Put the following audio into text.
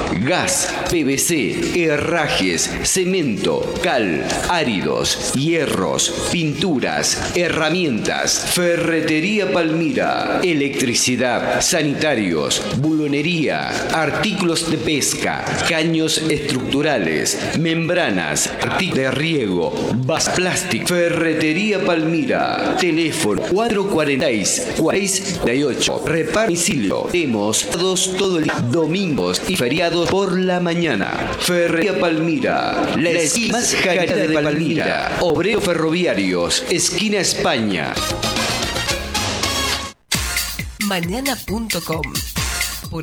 gas, PVC, herrajes, cemento, cal, áridos, hierros, pinturas, herramientas, ferretería Palmira, electricidad, sanitarios, bulonería, artículos de pesca, caños estructurales, membranas, artículos de riego, vas plástico, ferretería Palmira, teléfono 446-4648, repartimicilio, hemos todos los domingos y feriados por la mañana. Ferretería Palmira, la esquina más cara de Palmira, Obrero Ferroviarios, esquina España. Mañana.com